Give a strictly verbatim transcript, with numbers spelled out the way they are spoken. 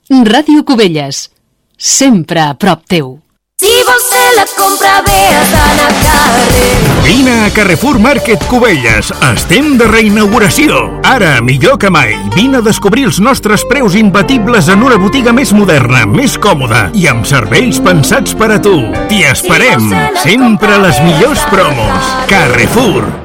Ràdio Cubelles, sempre a prop teu. Si vols fer la compra bé has d'anar a carrer. Vine a Carrefour Market Cubelles. Estem de reinauguració. Ara, millor que mai, vine a descobrir els nostres preus imbatibles en una botiga més moderna, més còmoda i amb serveis pensats per a tu. T'hi esperem. Sempre les millors promos. Carrefour.